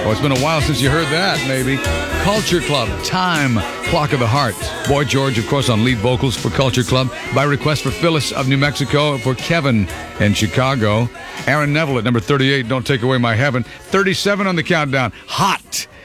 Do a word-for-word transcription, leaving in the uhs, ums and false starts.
Oh, it's been a while since you heard that, maybe. Culture Club, Time, Clock of the Heart. Boy George, of course, on lead vocals for Culture Club. By request for Phyllis of New Mexico, for Kevin in Chicago. Aaron Neville at number thirty-eight, Don't Take Away My Heaven. thirty-seven on the countdown, Hot.